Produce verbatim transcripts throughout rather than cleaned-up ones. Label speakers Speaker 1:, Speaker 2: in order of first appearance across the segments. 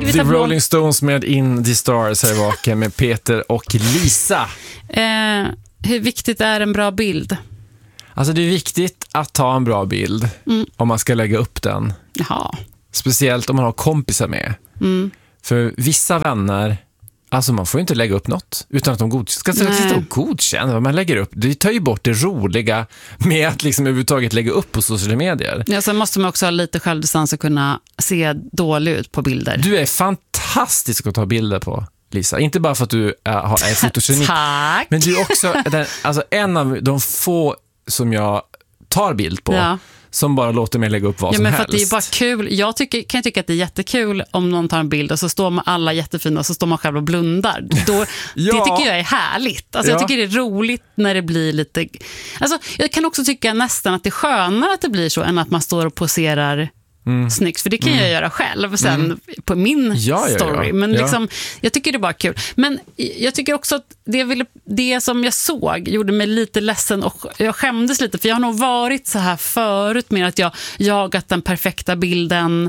Speaker 1: vi
Speaker 2: The
Speaker 1: tar
Speaker 2: Rolling Stones med In the Stars här i Vaken med Peter och Lisa.
Speaker 1: Eh, hur viktigt är en bra bild?
Speaker 2: Alltså det är viktigt att ta en bra bild mm. om man ska lägga upp den.
Speaker 1: Jaha.
Speaker 2: Speciellt om man har kompisar med. Mm. För vissa vänner, alltså man får ju inte lägga upp något utan att de god- ska sitta och godkänna vad man lägger upp. Det tar ju bort det roliga med att liksom överhuvudtaget lägga upp på sociala medier.
Speaker 1: Ja, sen måste man också ha lite självdistans och kunna se dålig ut på bilder.
Speaker 2: Du är fantastisk att ta bilder på, Lisa. Inte bara för att du är, är fotogenik.
Speaker 1: Tack!
Speaker 2: Men du är också den, alltså en av de få som jag tar bild på. Ja. Som bara låter mig lägga upp vad
Speaker 1: ja,
Speaker 2: som
Speaker 1: men
Speaker 2: helst.
Speaker 1: För att det är bara kul. Jag tycker, kan tycka att det är jättekul om någon tar en bild och så står man alla jättefina och så står man själv och blundar. Då, ja. Det tycker jag är härligt. Alltså, ja. Jag tycker det är roligt när det blir lite... Alltså, jag kan också tycka nästan att det är skönare att det blir så än att man står och poserar mm. snyggt. För det kan mm. jag göra själv sen mm. på min
Speaker 2: ja, ja,
Speaker 1: story.
Speaker 2: ja.
Speaker 1: Men
Speaker 2: ja.
Speaker 1: liksom, jag tycker det är bara kul. Men jag tycker också att det, ville, det som jag såg gjorde mig lite ledsen och jag skämdes lite. För jag har nog varit så här förut med att jag jagat den perfekta bilden.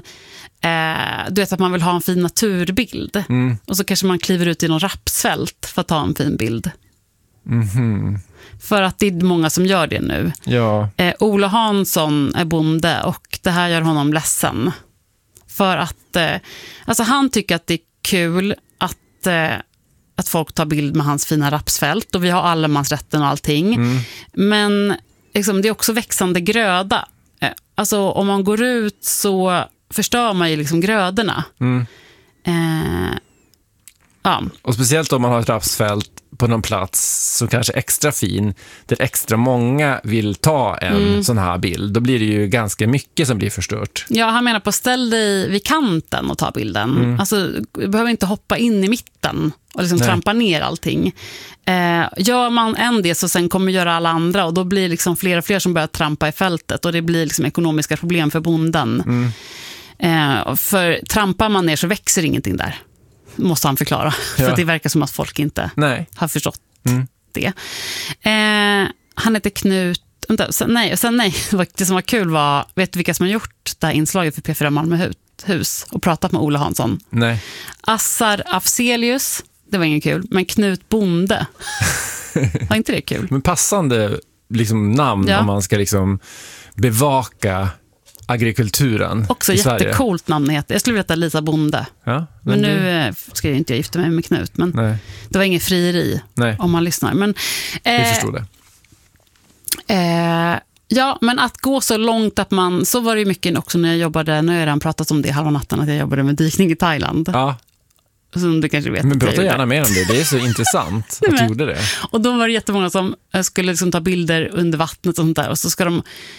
Speaker 1: Eh, du vet att man vill ha en fin naturbild. Mm. Och så kanske man kliver ut i någon rapsfält för att ta en fin bild.
Speaker 2: Mhm.
Speaker 1: För att det är många som gör det nu.
Speaker 2: Ja.
Speaker 1: Eh, Ola Hansson är bonde och det här gör honom ledsen. För att eh, alltså han tycker att det är kul att, eh, att folk tar bild med hans fina rapsfält och vi har allemansrätten och allting. Mm. Men liksom, det är också växande gröda. Eh, alltså om man går ut så förstör man ju liksom grödorna. Mm. Eh, ja.
Speaker 2: Och speciellt om man har ett rapsfält på någon plats som kanske är extra fin, där extra många vill ta en mm. sån här bild, då blir det ju ganska mycket som blir förstört.
Speaker 1: Ja, han menar på ställ dig vid kanten och ta bilden. Mm. Alltså, du behöver inte hoppa in i mitten och liksom trampa ner allting. Eh, gör man en det så sen kommer göra alla andra och då blir liksom fler och fler som börjar trampa i fältet och det blir liksom ekonomiska problem för bonden. Mm. Eh, för trampar man ner så växer ingenting där. Måste han förklara. Ja. För det verkar som att folk inte Nej. har förstått mm. det. Eh, han heter Knut... Vänta, sen, nej, sen, nej. Det som var kul var... Vet du vilka som har gjort det här inslaget för P fyra Malmöhus och pratat med Ola Hansson?
Speaker 2: Nej.
Speaker 1: Assar Afzelius. Det var ingen kul. Men Knut Bonde. Var inte det kul?
Speaker 2: Men passande liksom, namn ja. om man ska liksom bevaka... agrikulturen
Speaker 1: också
Speaker 2: i Sverige.
Speaker 1: Jättecoolt namn heter. Jag skulle veta Lisa Bonde.
Speaker 2: Ja,
Speaker 1: men, men
Speaker 2: du...
Speaker 1: nu ska jag inte jag gifta mig med Knut. Men Nej. det var ingen frieri
Speaker 2: Nej.
Speaker 1: om man lyssnar. Men, eh,
Speaker 2: Vi förstår det.
Speaker 1: Eh, ja, men att gå så långt att man... Så var det ju mycket också när jag jobbade... Nu har jag redan pratat om det halva natten att jag jobbade med dykning i Thailand.
Speaker 2: Ja.
Speaker 1: Som du kanske vet.
Speaker 2: Men prata gärna mer om det. Det är så intressant att du gjorde det.
Speaker 1: Och då var det jättemånga som skulle liksom ta bilder under vattnet och sånt där. Och så ska de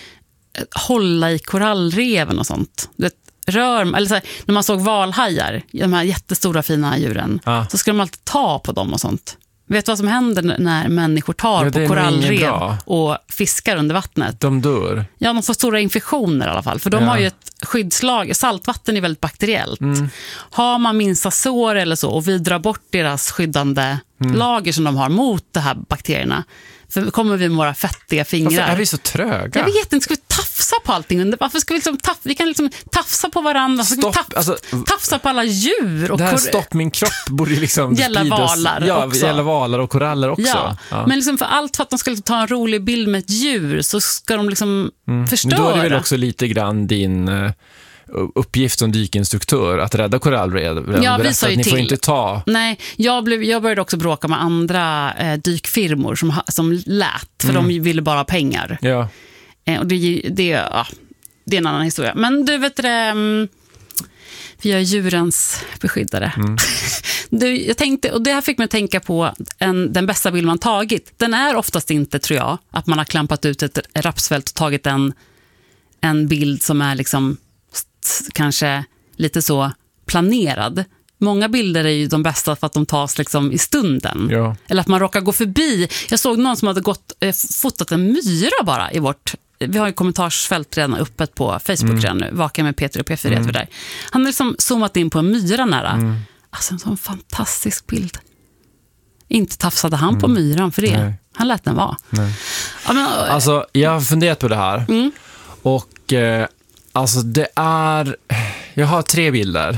Speaker 1: hålla i korallreven och sånt. Du vet, rör, eller så här, när man såg valhajar, de här jättestora fina djuren, ah. så ska de alltid ta på dem och sånt. Vet du vad som händer när människor tar ja, på korallrev och fiskar under vattnet?
Speaker 2: De dör.
Speaker 1: Ja, de får stora infektioner i alla fall. För de ja. har ju ett skyddslag. Saltvatten är väldigt bakteriellt. Mm. Har man minsta sår eller så och vi drar bort deras skyddande mm. lager som de har mot de här bakterierna, för kommer vi med våra fettiga fingrar.
Speaker 2: Varför är vi så tröga?
Speaker 1: Jag vet inte, ska vi tafsa på allting? Varför ska vi liksom taf- vi kan liksom tafsa på varandra? Ska
Speaker 2: stopp,
Speaker 1: vi taf-
Speaker 2: alltså,
Speaker 1: tafsa på alla djur? Och
Speaker 2: det här
Speaker 1: kor-
Speaker 2: stopp min kropp borde liksom
Speaker 1: gälla valar
Speaker 2: ja,
Speaker 1: också.
Speaker 2: Gälla valar och koraller också.
Speaker 1: Ja, ja. Men liksom för allt för att de ska liksom ta en rolig bild med ett djur så ska de liksom mm. förstöra.
Speaker 2: Men då är det väl också lite grann din... Uh, uppgift som dykinstruktör att rädda korallrev.
Speaker 1: Ja, vi sa ju
Speaker 2: ni
Speaker 1: till.
Speaker 2: Får inte ta.
Speaker 1: Nej, jag, blev, jag började också bråka med andra eh, dykfirmor som, som lät, för mm. de ville bara ha pengar.
Speaker 2: Ja.
Speaker 1: Eh, och det, det, ja, det är en annan historia. Men du vet det, um, vi är djurens beskyddare. Mm. du, jag tänkte, och det här fick mig att tänka på en, den bästa bild man tagit. Den är oftast inte, tror jag, att man har klampat ut ett rapsfält och tagit en, en bild som är liksom kanske lite så planerad. Många bilder är ju de bästa för att de tas liksom i stunden.
Speaker 2: Ja.
Speaker 1: Eller att man råkar gå förbi. Jag såg någon som hade gått, eh, fotat en myra bara i vårt... Vi har ju kommentarsfält redan öppet på Facebook mm. redan nu. Vaken med Peter och P fyra mm. där. Han har liksom zoomat in på en myra nära. Mm. Alltså en sån fantastisk bild. Inte tafsade han mm. på myran för det. Nej. Han lät den vara.
Speaker 2: Nej.
Speaker 1: Ja, men,
Speaker 2: alltså, jag har funderat på det här. Mm. Och... Eh, Alltså det är... Jag har tre bilder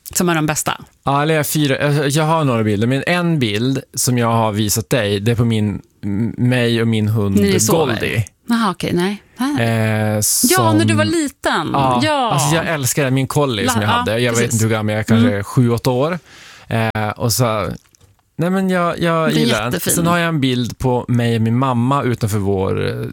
Speaker 1: Som är de bästa?
Speaker 2: Ja, eller jag, fyra, jag har några bilder, men en bild som jag har visat dig, det är på min, mig och min hund Goldie.
Speaker 1: Jaha, okej, nej.
Speaker 2: Eh, som,
Speaker 1: ja, när du var liten.
Speaker 2: Ja,
Speaker 1: ja.
Speaker 2: Alltså jag älskar min collie som jag hade. Jag
Speaker 1: ja,
Speaker 2: vet inte hur gammal jag är, kanske mm. sju, åtta år. Eh, och så, nej men jag, jag gillar den. Sen har jag en bild på mig och min mamma utanför vår eh,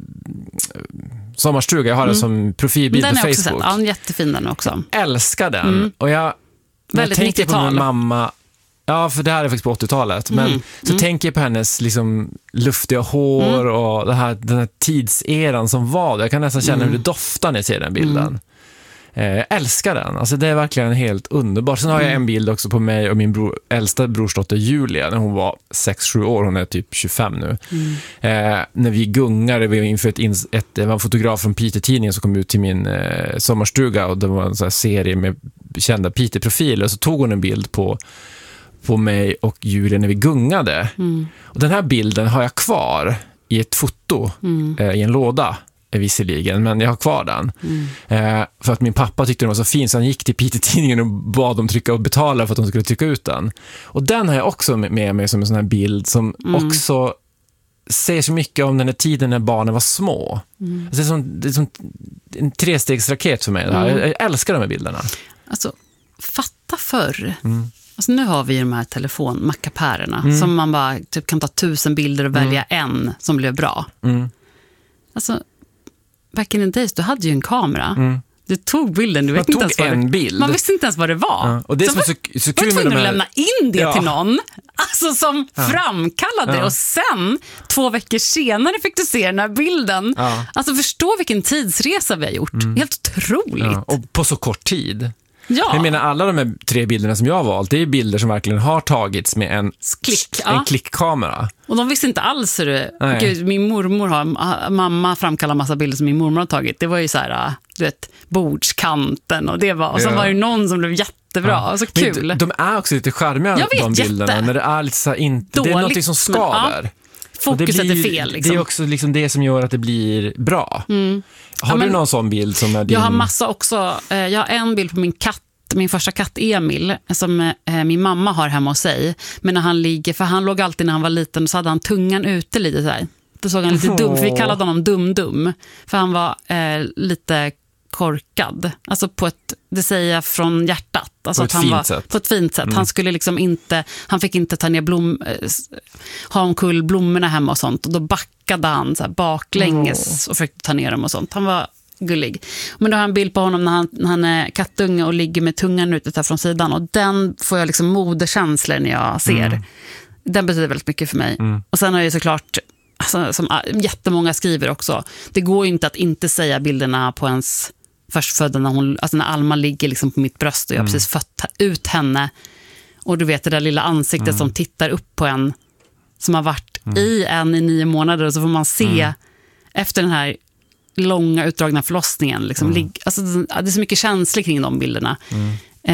Speaker 2: sommarstuga. Jag har mm. den som profilbild den på Facebook.
Speaker 1: Den är också sett. Ja, jättefin den också.
Speaker 2: Jag älskar den. Mm. Och jag, när jag tänker på min mamma... Ja, för det här är faktiskt på åttiotalet. Men mm. så mm. tänker jag på hennes liksom, luftiga hår mm. och det här, den här tidseran som var. Jag kan nästan känna mm. hur det doftar när jag ser den bilden. Mm. Eh, jag älskar den. Alltså, det är verkligen helt underbart. Sen har jag en bild också på mig och min bror, äldsta brorsdotter Julia när hon var sex sju år. Hon är typ tjugofem nu. Mm. Eh, när vi gungade vi inför ett, ins- ett, det var en fotograf från Peter-tidningen som kom ut till min eh, sommarstuga och det var en sån här serie med kända Peter-profiler. Och så tog hon en bild på på mig och Julia när vi gungade. Mm. Och den här bilden har jag kvar i ett foto mm. eh, i en låda eh, visserligen, men jag har kvar den. Mm. Eh, för att min pappa tyckte den var så fin så han gick till Peter-tidningen och bad dem trycka och betala för att de skulle trycka ut den. Och den har jag också med mig som en sån här bild som mm. också säger så mycket om den här tiden när barnen var små. Mm. Alltså det är som, det är som en trestegsraket för mig. Det här. Mm. Jag, jag älskar de här bilderna.
Speaker 1: Alltså, fatta förr. Mm. Alltså nu har vi de här telefonmackapärerna mm. som man bara typ kan ta tusen bilder och välja mm. en som blev bra. Mm. Alltså, back in the days, du hade ju en kamera. Mm. Du tog bilden, du vet inte ens vad
Speaker 2: en
Speaker 1: det,
Speaker 2: bild.
Speaker 1: Man visste inte ens vad det var.
Speaker 2: Ja. Och det
Speaker 1: så
Speaker 2: som var så, så kul med de här...
Speaker 1: att lämna in det
Speaker 2: ja.
Speaker 1: till någon alltså som ja. framkallade ja. och sen två veckor senare fick du se den här bilden. Ja. Alltså förstå vilken tidsresa vi har gjort. Mm. Helt otroligt. Ja.
Speaker 2: Och på så kort tid.
Speaker 1: Ja.
Speaker 2: Jag menar alla de här tre bilderna som jag har valt, det är bilder som verkligen har tagits med en,
Speaker 1: Klick,
Speaker 2: en
Speaker 1: ja.
Speaker 2: klickkamera.
Speaker 1: Och de visste inte alls hur det... Gud, min mormor har... Mamma framkallar massa bilder som min mormor har tagit. Det var ju så här, du vet, bordskanten och det var... Och så ja. var det någon som blev jättebra. Ja. Så kul.
Speaker 2: Men de är också lite charmiga,
Speaker 1: jag vet,
Speaker 2: de bilderna.
Speaker 1: Jätte.
Speaker 2: När det är lite så här, inte... Dåligt, det är något som skaver.
Speaker 1: Men, ja. Fokuset
Speaker 2: blir,
Speaker 1: är fel. Liksom.
Speaker 2: Det är också liksom det som gör att det blir bra. Mm. Har ja, men, du någon sån bild som är din...
Speaker 1: Jag har massa också. Jag har en bild på min katt. Min första katt Emil som eh, min mamma har hemma hos sig. Men när han ligger, för han låg alltid när han var liten och så hade han tungan ute lite så här. Då såg han lite oh. dum, för vi kallade honom dum-dum. För han var eh, lite korkad. Alltså på ett, det säger jag från hjärtat. Alltså
Speaker 2: på
Speaker 1: att
Speaker 2: ett
Speaker 1: han
Speaker 2: fint
Speaker 1: var,
Speaker 2: sätt.
Speaker 1: På ett fint sätt.
Speaker 2: Mm.
Speaker 1: Han skulle liksom inte, han fick inte ta ner blom, eh, ha omkull blommorna hemma och sånt. Och då backade han så här baklänges oh. och försökte ta ner dem och sånt. Han var gullig. Men då har jag en bild på honom när han, när han är kattunge och ligger med tungan ute där från sidan. Och den får jag liksom moderkänslor när jag ser. Mm. Den betyder väldigt mycket för mig. Mm. Och sen har jag såklart, alltså, som jättemånga skriver också, det går ju inte att inte säga bilderna på ens förstfödda när, hon, alltså när Alma ligger liksom på mitt bröst och jag har mm. precis fött ut henne. Och du vet det där lilla ansiktet mm. som tittar upp på en som har varit mm. i en i nio månader och så får man se mm. efter den här långa utdragna förlossningen liksom, mm. alltså, det är så mycket känslor kring de bilderna. Mm.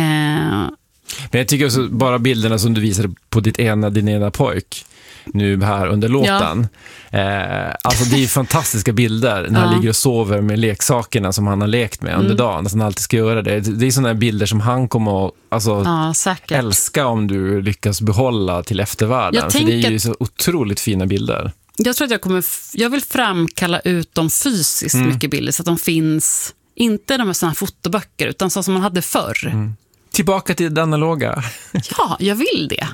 Speaker 1: Eh.
Speaker 2: Men jag tycker också bara bilderna som du visade på ditt ena, din ena pojk nu här under låten. Ja. Eh, alltså det är ju fantastiska bilder när ja. han ligger och sover med leksakerna som han har lekt med under mm. dagen. Alltså han alltid ska göra det. Det är sådana bilder som han kommer att alltså,
Speaker 1: ja,
Speaker 2: älska om du lyckas behålla till eftervärlden. För det är ju så otroligt fina bilder.
Speaker 1: Jag tror att jag kommer, jag vill framkalla ut dem fysiskt mm. mycket bilder så att de finns, inte de här sådana fotoböcker utan så som man hade förr. Mm.
Speaker 2: Tillbaka till det analoga.
Speaker 1: Ja, jag vill det.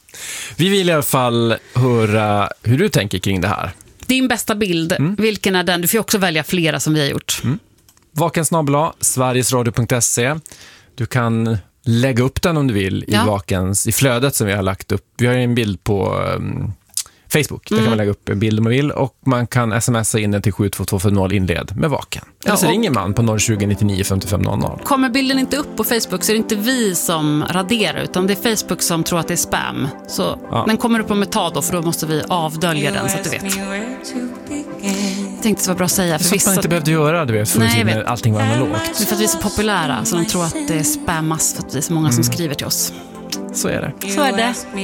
Speaker 2: Vi vill i alla fall höra hur du tänker kring det här.
Speaker 1: Din bästa bild, mm. vilken är den? Du får också välja flera som vi har gjort.
Speaker 2: Mm. Vaken snabel-a, sverigesradio punkt se. Du kan lägga upp den om du vill i ja. Vakens, i flödet som vi har lagt upp. Vi har en bild på... Um, Facebook, där mm. kan man lägga upp en bild om man vill och man kan smsa in den till sju två två fem noll inled med Vaken. Eller ja, så ringer man på noll tjugo nittionio femtiofem noll noll.
Speaker 1: Kommer bilden inte upp på Facebook så är det inte vi som raderar utan det är Facebook som tror att det är spam. Så ja. Den kommer upp om ett tag då för då måste vi avdölja den så att du vet. Jag tänkte det var bra att säga. För
Speaker 2: så
Speaker 1: vissa...
Speaker 2: man inte behövde göra det vet, för Nej, när allting var analogt.
Speaker 1: Det är för att vi är så populära så de tror att det är spammas för att vi är så många mm. som skriver till oss.
Speaker 2: Så är det.
Speaker 1: Så är det.